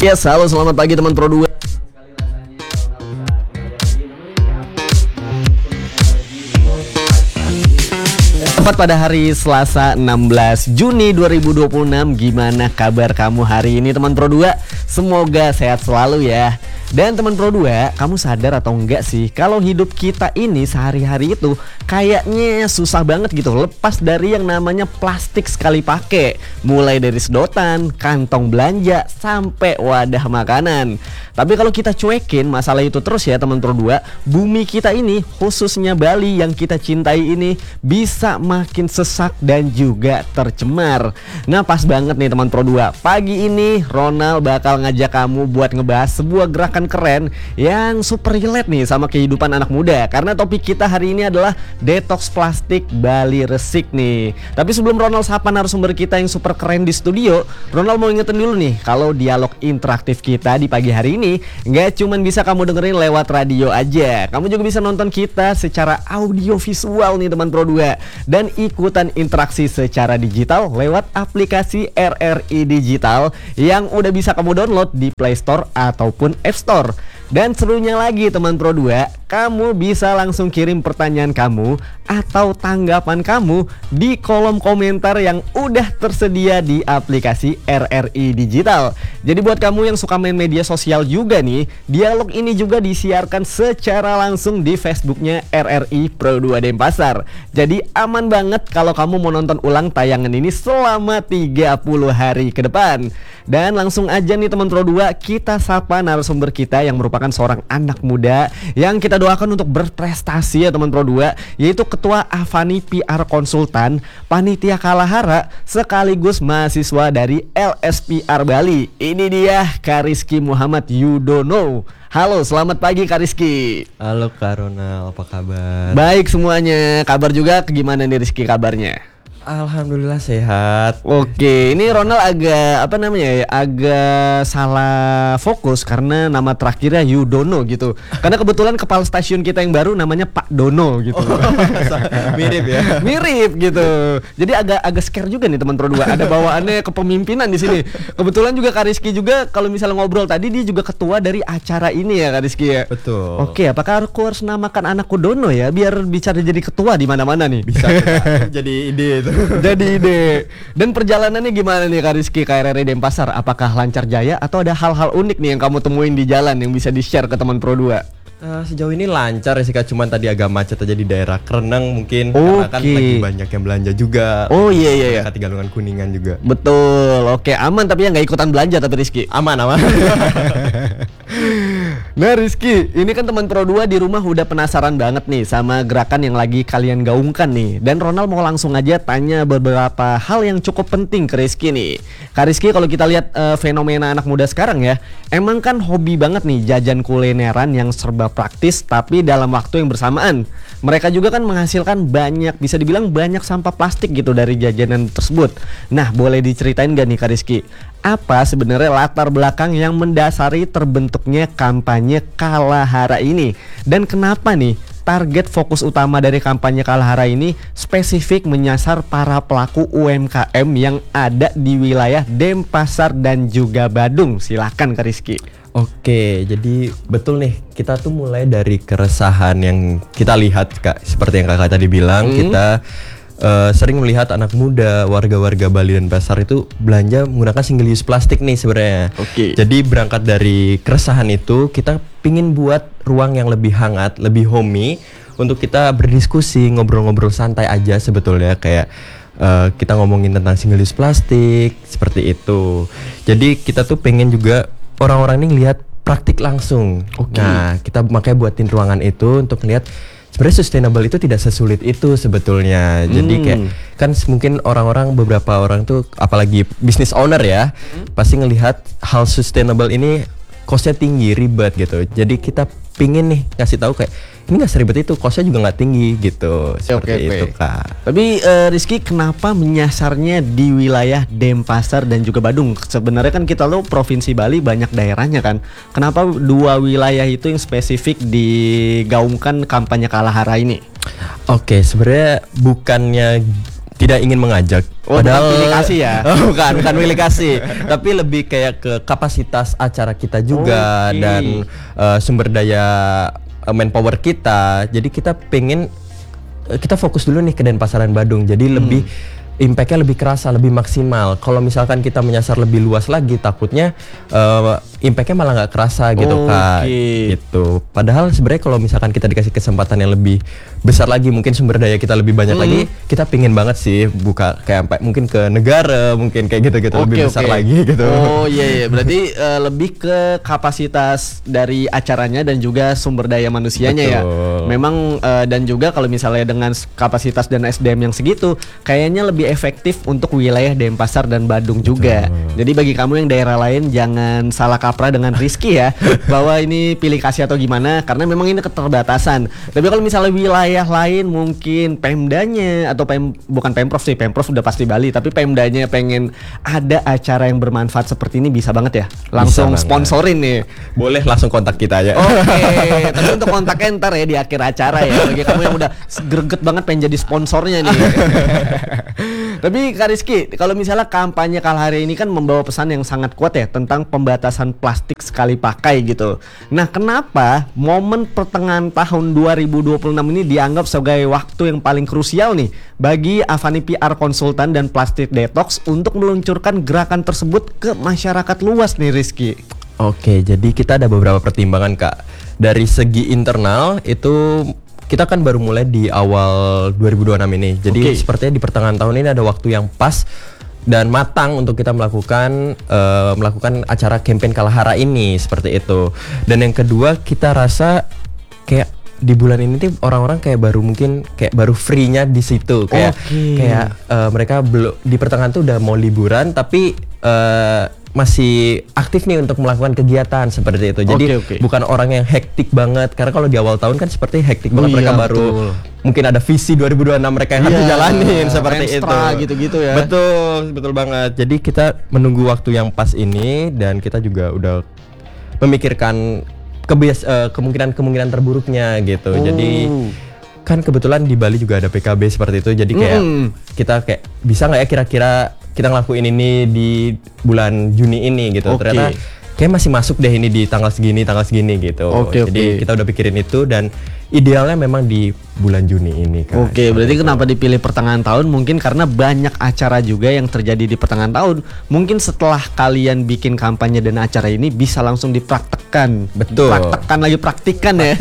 Yes, halo selamat pagi teman Pro 2. Tepat pada hari Selasa 16 Juni 2026. Gimana kabar kamu hari ini teman Pro 2? Semoga sehat selalu ya. Dan teman Pro 2, kamu sadar atau enggak sih kalau hidup kita ini sehari-hari itu kayaknya susah banget gitu lepas dari yang namanya plastik sekali pakai. Mulai dari sedotan, kantong belanja, sampai wadah makanan. Tapi kalau kita cuekin masalah itu terus ya teman Pro 2, bumi kita ini khususnya Bali yang kita cintai ini bisa makin sesak dan juga tercemar. Nah pas banget nih teman Pro 2, pagi ini Ronald bakal ngajak kamu buat ngebahas sebuah gerakan keren yang super relate nih sama kehidupan anak muda. Karena topik kita hari ini adalah detox plastik Bali Resik nih. Tapi sebelum Ronald sapa narasumber kita yang super keren di studio, Ronald mau ingetin dulu nih kalau dialog interaktif kita di pagi hari ini nggak cuman bisa kamu dengerin lewat radio aja. Kamu juga bisa nonton kita secara audio visual nih teman Pro 2, dan ikutan interaksi secara digital lewat aplikasi RRI Digital yang udah bisa kamu download di Play Store ataupun App Store. Dan serunya lagi teman Pro 2, kamu bisa langsung kirim pertanyaan kamu atau tanggapan kamu di kolom komentar yang udah tersedia di aplikasi RRI Digital. Jadi buat kamu yang suka main media sosial juga nih, dialog ini juga disiarkan secara langsung di Facebooknya RRI Pro 2 Denpasar. Jadi aman banget kalau kamu mau nonton ulang tayangan ini selama 30 hari ke depan. Dan langsung aja nih teman Pro 2, kita sapa narasumber kita yang merupakan seorang anak muda yang kita doakan untuk berprestasi ya teman Pro 2, yaitu Ketua Avani PR Konsultan, Panitia Kalahara, sekaligus mahasiswa dari LSPR Bali. Ini dia Kariski Muhammad Yudono. Halo, selamat pagi Kariski. Halo Kak Ronald, apa kabar? Baik semuanya, kabar juga gimana nih Rizky kabarnya? Alhamdulillah sehat. Oke, ini Ronald agak salah fokus karena nama terakhirnya Yudono gitu. Karena kebetulan kepala stasiun kita yang baru namanya Pak Dono gitu. Mirip ya. Mirip gitu. Jadi agak scare juga nih teman Pro 2. Ada bawaannya kepemimpinan di sini. Kebetulan juga Kariski juga kalau misalnya ngobrol tadi dia juga ketua dari acara ini ya Kariski ya. Betul. Oke, apakah aku harus namakan anakku Dono ya biar bicara jadi ketua di mana-mana nih? Bisa jadi ide itu. Jadi ide. Dan perjalanannya gimana nih Kak Rizky ke RRI Denpasar? Apakah lancar jaya atau ada hal-hal unik nih yang kamu temuin di jalan yang bisa di-share ke teman Pro 2? Sejauh ini lancar ya sih Kak, cuman tadi agak macet aja di daerah Kereneng mungkin. Karena kan lagi banyak yang belanja juga. Oh iya. Di Galungan Kuningan juga. Betul. Oke, aman tapi ya nggak ikutan belanja tapi Rizky. Aman. Nah Rizky, ini kan teman Pro 2 di rumah udah penasaran banget nih sama gerakan yang lagi kalian gaungkan nih. Dan Ronald mau langsung aja tanya beberapa hal yang cukup penting ke Rizky nih. Kak Rizky, kalau kita lihat fenomena anak muda sekarang ya, emang kan hobi banget nih jajan kulineran yang serba praktis tapi dalam waktu yang bersamaan. Mereka juga kan menghasilkan banyak, bisa dibilang banyak sampah plastik gitu dari jajanan tersebut. Nah boleh diceritain gak nih Kak Rizky, apa sebenarnya latar belakang yang mendasari terbentuknya kampanye Kalahara ini? Dan kenapa nih target fokus utama dari kampanye Kalahara ini spesifik menyasar para pelaku UMKM yang ada di wilayah Denpasar dan juga Badung? Silahkan Kak Rizky. Oke, jadi betul nih, kita tuh mulai dari keresahan yang kita lihat Kak. Seperti yang kakak tadi bilang, kita sering melihat anak muda, warga-warga Bali dan Denpasar itu belanja menggunakan single use plastik nih sebenarnya. Oke. Jadi berangkat dari keresahan itu, kita pingin buat ruang yang lebih hangat, lebih homey untuk kita berdiskusi, ngobrol-ngobrol santai aja sebetulnya, kayak kita ngomongin tentang single use plastik seperti itu. Jadi kita tuh pengen juga orang-orang ini ngelihat praktik langsung. Nah, kita makanya buatin ruangan itu untuk ngelihat sebenarnya sustainable itu tidak sesulit itu sebetulnya. Jadi kayak kan mungkin beberapa orang tuh apalagi business owner ya, pasti ngelihat hal sustainable ini cost-nya tinggi, ribet gitu. Jadi kita pingin nih ngasih tahu kayak ini nggak seribet itu, cost-nya juga nggak tinggi gitu. Seperti itu Kak. Tapi Rizky, kenapa menyasarnya di wilayah Denpasar dan juga Badung? Sebenarnya kan kita lo provinsi Bali banyak daerahnya kan. Kenapa dua wilayah itu yang spesifik digaungkan kampanye Kalahara ini? Oke, sebenarnya bukannya tidak ingin mengajak. Bukan pilih kasih ya? bukan pilih kasih, tapi lebih kayak ke kapasitas acara kita juga dan sumber daya manpower kita. Jadi kita pengen kita fokus dulu nih ke Denpasaran Badung. Jadi lebih impact-nya lebih kerasa, lebih maksimal. Kalau misalkan kita menyasar lebih luas lagi, takutnya impact-nya malah nggak kerasa gitu Kak. Gitu. Padahal sebenarnya kalau misalkan kita dikasih kesempatan yang lebih besar lagi, mungkin sumber daya kita lebih banyak lagi, kita pingin banget sih buka kayak mungkin ke negara, mungkin kayak gitu-gitu lebih besar lagi gitu. Oh iya, berarti lebih ke kapasitas dari acaranya dan juga sumber daya manusianya. Betul. Ya. Memang dan juga kalau misalnya dengan kapasitas dan SDM yang segitu, kayaknya lebih efektif untuk wilayah Denpasar dan Badung juga. Jadi bagi kamu yang daerah lain jangan salah kaprah dengan Rizky ya bahwa ini pilih kasih atau gimana, karena memang ini keterbatasan. Tapi kalau misalnya wilayah lain mungkin Pemdanya atau bukan Pemprov sih, Pemprov udah pasti Bali, tapi Pemdanya pengen ada acara yang bermanfaat seperti ini, bisa banget ya langsung sponsorin nih. Boleh langsung kontak kita aja. Oke, tapi untuk kontaknya ntar ya di akhir acara ya, bagi kamu yang udah greget banget pengen jadi sponsornya nih. Tapi Kak Rizky, kalau misalnya kampanye Kalahari ini kan membawa pesan yang sangat kuat ya tentang pembatasan plastik sekali pakai gitu. Nah, kenapa momen pertengahan tahun 2026 ini dianggap sebagai waktu yang paling krusial nih bagi Avani PR Konsultan dan Plastik Detox untuk meluncurkan gerakan tersebut ke masyarakat luas nih Rizky? Oke, jadi kita ada beberapa pertimbangan Kak. Dari segi internal itu kita kan baru mulai di awal 2026 ini. Jadi sepertinya di pertengahan tahun ini ada waktu yang pas dan matang untuk kita melakukan acara campaign Kalahara ini, seperti itu. Dan yang kedua, kita rasa kayak di bulan ini tuh orang-orang kayak baru free-nya di situ, kayak mereka belum di pertengahan tuh udah mau liburan tapi masih aktif nih untuk melakukan kegiatan seperti itu. Jadi bukan orang yang hektik banget, karena kalau di awal tahun kan seperti hektik banget, mereka baru mungkin ada visi 2026 mereka yang harus jalanin seperti itu. Gitu-gitu ya. Betul banget. Jadi kita menunggu waktu yang pas ini dan kita juga udah memikirkan kemungkinan terburuknya gitu. Jadi kan kebetulan di Bali juga ada PKB seperti itu. Jadi kayak kita kayak bisa nggak ya kira-kira kita ngelakuin ini di bulan Juni ini gitu. Ternyata kayak masih masuk deh ini di tanggal segini gitu. Jadi kita udah pikirin itu dan idealnya memang di bulan Juni ini kan. Berarti kenapa dipilih pertengahan tahun? Mungkin karena banyak acara juga yang terjadi di pertengahan tahun. Mungkin setelah kalian bikin kampanye dan acara ini bisa langsung dipraktekkan. Betul. Praktikan ya.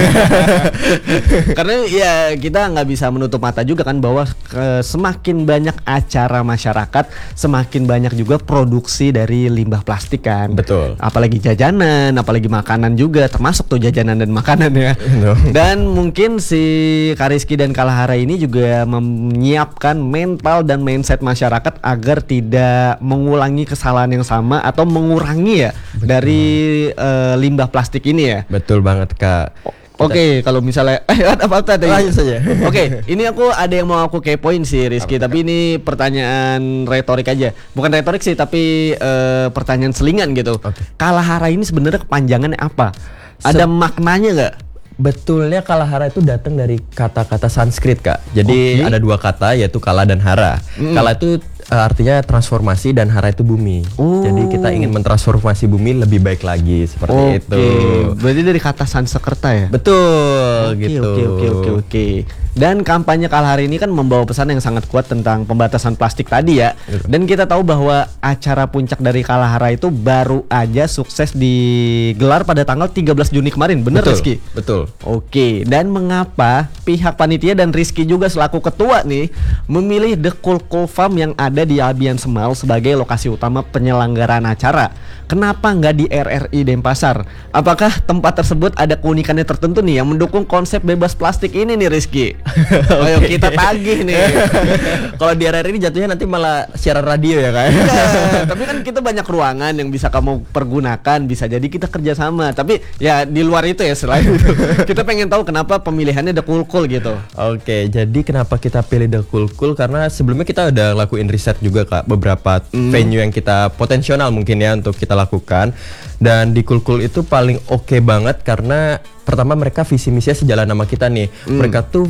Karena ya kita nggak bisa menutup mata juga kan bahwa semakin banyak acara masyarakat, semakin banyak juga produksi dari limbah plastik kan. Betul. Apalagi jajanan, apalagi makanan juga, termasuk tuh jajanan dan makanan ya. Dan mungkin si Kak Rizky dan Kalahara ini juga menyiapkan mental dan mindset masyarakat agar tidak mengulangi kesalahan yang sama atau mengurangi ya dari limbah plastik ini ya. Betul banget Kak. Kalau misalnya apa tadi? Lanjut saja. Ini aku ada yang mau aku kepoin sih Rizky, tapi ini pertanyaan retorik aja. Bukan retorik sih, tapi pertanyaan selingan gitu. Kalahara ini sebenarnya kepanjangannya apa? Ada maknanya nggak? Betulnya Kalahara itu datang dari kata-kata Sanskrit Kak. Jadi ada dua kata yaitu Kala dan Hara. Kala itu artinya transformasi dan Hara itu bumi. Jadi kita ingin mentransformasi bumi lebih baik lagi seperti itu. Berarti dari kata Sanskerta ya? Betul gitu. Oke. Dan kampanye Kalahari ini kan membawa pesan yang sangat kuat tentang pembatasan plastik tadi ya. Dan kita tahu bahwa acara puncak dari Kalahara itu baru aja sukses digelar pada tanggal 13 Juni kemarin. Bener Rizky? Betul. Dan mengapa pihak panitia dan Rizky juga selaku ketua nih memilih The Cool Farm yang ada di Albian Semal sebagai lokasi utama penyelenggaraan acara? Kenapa nggak di RRI Denpasar? Apakah tempat tersebut ada keunikannya tertentu nih yang mendukung konsep bebas plastik ini nih Rizky? Ayo kita tagih nih. Kalau di RRI ini jatuhnya nanti malah siaran radio ya Kak. Tapi kan kita banyak ruangan yang bisa kamu pergunakan, bisa jadi kita kerjasama. Tapi ya di luar itu ya, selain itu kita pengen tahu kenapa pemilihannya The Cool gitu. Jadi kenapa kita pilih The Cool? Karena sebelumnya kita udah lakuin riset juga Kak, beberapa venue yang kita potensial mungkin ya untuk kita lakukan. Dan di Cool itu paling oke banget karena pertama mereka visi misinya sejalan sama kita nih. Mereka tuh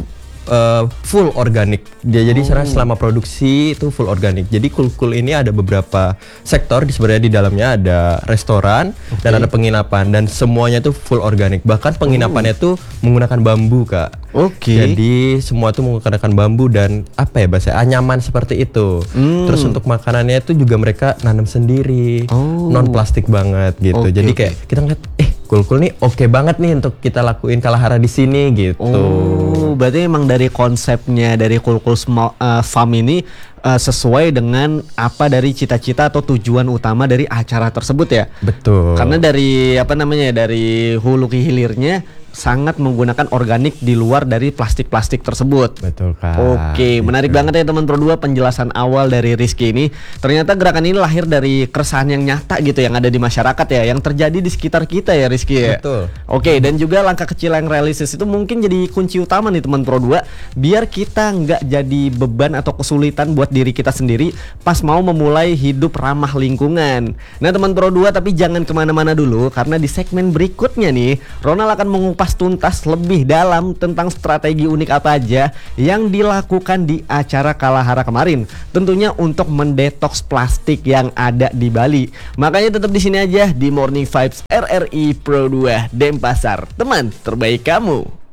full organik. Jadi selama produksi itu full organik. Jadi Cool ini ada beberapa sektor sebenarnya di dalamnya ada restoran dan ada penginapan dan semuanya tuh full organik. Bahkan penginapannya tuh menggunakan bambu, Kak. Jadi semua tuh menggunakan bambu dan apa ya bahasa anyaman seperti itu. Terus untuk makanannya itu juga mereka nanam sendiri, non plastik banget gitu. Jadi kayak kita ngeliat Cool nih oke banget nih untuk kita lakuin Kalahara di sini gitu. Berarti emang dari konsepnya dari Cool Farm ini sesuai dengan apa dari cita-cita atau tujuan utama dari acara tersebut ya. Betul. Karena dari dari hulu ke hilirnya sangat menggunakan organik di luar dari plastik-plastik tersebut. Betul, Kak. Oke, menarik banget ya teman Pro 2 penjelasan awal dari Rizky ini. Ternyata gerakan ini lahir dari keresahan yang nyata gitu yang ada di masyarakat ya, yang terjadi di sekitar kita ya Rizky ya. Betul. Oke, dan juga langkah kecil yang realistis itu mungkin jadi kunci utama nih teman Pro 2 biar kita nggak jadi beban atau kesulitan buat diri kita sendiri pas mau memulai hidup ramah lingkungan. Nah teman Pro 2, tapi jangan kemana-mana dulu karena di segmen berikutnya nih Ronald akan mengupas tuntas lebih dalam tentang strategi unik apa aja yang dilakukan di acara Kalahara kemarin, tentunya untuk mendetoks plastik yang ada di Bali. Makanya tetap di sini aja di Morning Vibes RRI Pro 2 Denpasar, teman terbaik kamu.